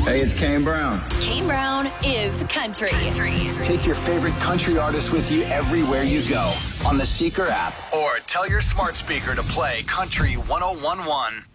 Hey, it's Kane Brown. Kane Brown is country. Take your favorite country artist with you everywhere you go on the Seeker app or tell your smart speaker to play Country 101.1.